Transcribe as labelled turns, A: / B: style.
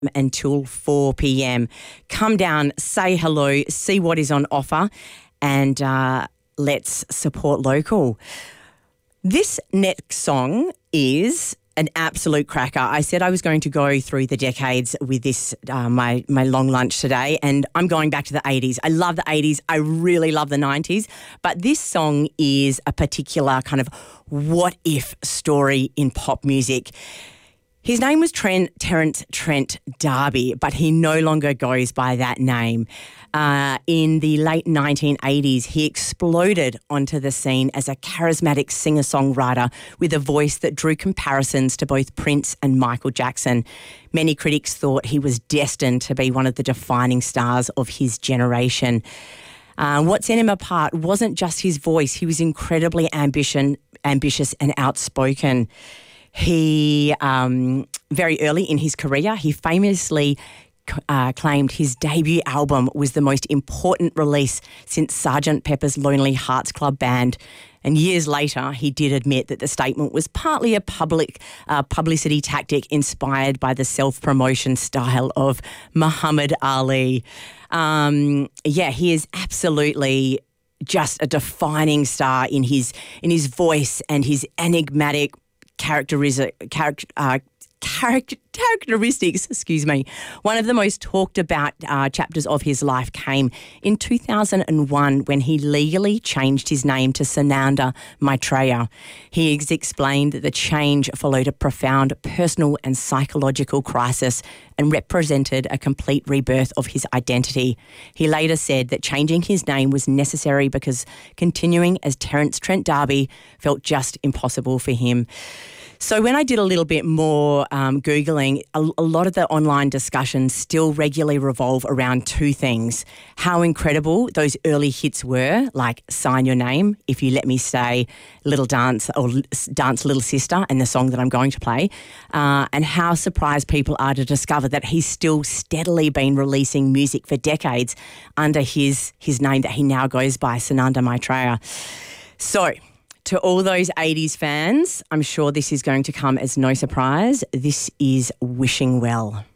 A: until 4 p.m. Come down, say hello, see what is on offer, and let's support local. This next song is an absolute cracker. I said I was going to go through the decades with this, my long lunch today, and I'm going back to the 80s. I love the 80s. I really love the 90s. But this song is a particular kind of what-if story in pop music. His name was Terence Trent D'Arby, but he no longer goes by that name. In the late 1980s, he exploded onto the scene as a charismatic singer-songwriter with a voice that drew comparisons to both Prince and Michael Jackson. Many critics thought he was destined to be one of the defining stars of his generation. What set him apart wasn't just his voice. He was incredibly ambitious and outspoken. He, very early in his career, he famously claimed his debut album was the most important release since Sgt. Pepper's Lonely Hearts Club Band. And years later, he did admit that the statement was partly a publicity tactic inspired by the self-promotion style of Muhammad Ali. He is absolutely just a defining star in his voice and his enigmatic characteristics, One of the most talked about chapters of his life came in 2001 when he legally changed his name to Sananda Maitreya. He explained that the change followed a profound personal and psychological crisis and represented a complete rebirth of his identity. He later said that changing his name was necessary because continuing as Terence Trent D'Arby felt just impossible for him. So when I did a little bit more Googling, a lot of the online discussions still regularly revolve around two things: how incredible those early hits were, like Sign Your Name, If You Let Me Stay, Little Dance, or Dance Little Sister, and the song that I'm going to play, and how surprised people are to discover that he's still steadily been releasing music for decades under his name that he now goes by, Sananda Maitreya. So, to all those 80s fans, I'm sure this is going to come as no surprise. This is Wishing Well.